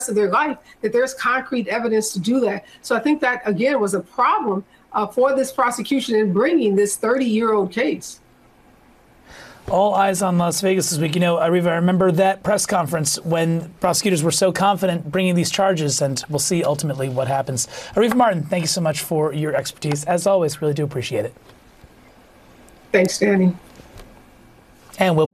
of their life, that there's concrete evidence to do that. So I think that, again, was a problem for this prosecution in bringing this 30-year-old case. All eyes on Las Vegas this week. You know, Areva, I remember that press conference when prosecutors were so confident bringing these charges, and we'll see ultimately what happens. Areva Martin, thank you so much for your expertise. As always, really do appreciate it. Thanks, Danny. And we'll